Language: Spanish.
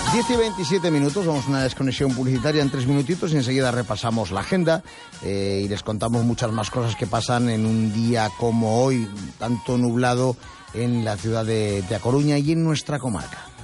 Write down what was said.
10 y 27 minutos, vamos a una desconexión publicitaria en 3 minutitos y enseguida repasamos la agenda y les contamos muchas más cosas que pasan en un día como hoy, tanto nublado en la ciudad de A Coruña y en nuestra comarca.